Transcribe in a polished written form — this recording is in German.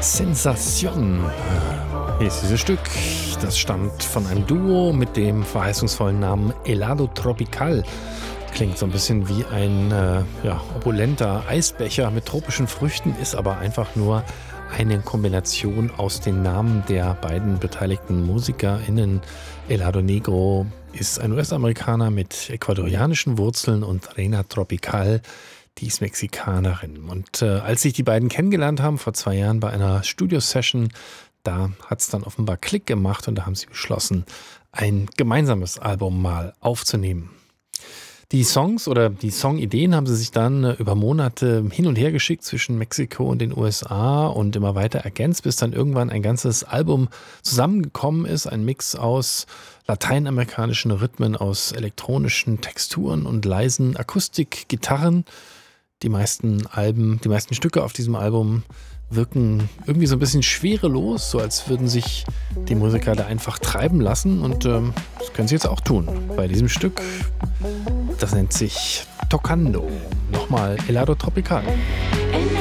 Sensation hieß dieses Stück. Das stammt von einem Duo mit dem verheißungsvollen Namen Helado Tropical. Klingt so ein bisschen wie ein opulenter Eisbecher mit tropischen Früchten, ist aber einfach nur eine Kombination aus den Namen der beiden beteiligten MusikerInnen. Helado Negro ist ein US-Amerikaner mit ecuadorianischen Wurzeln und Reina Tropical, die ist Mexikanerin. Und als sich die beiden kennengelernt haben, vor 2 Jahren bei einer Studio-Session, da hat es dann offenbar Klick gemacht und da haben sie beschlossen, ein gemeinsames Album mal aufzunehmen. Die Songs oder die Songideen haben sie sich dann über Monate hin und her geschickt zwischen Mexiko und den USA und immer weiter ergänzt, bis dann irgendwann ein ganzes Album zusammengekommen ist. Ein Mix aus lateinamerikanischen Rhythmen, aus elektronischen Texturen und leisen Akustikgitarren. Die meisten Stücke auf diesem Album wirken irgendwie so ein bisschen schwerelos, so als würden sich die Musiker da einfach treiben lassen. Und das können sie jetzt auch tun bei diesem Stück. Das nennt sich Tocando. Nochmal Helado Tropical. En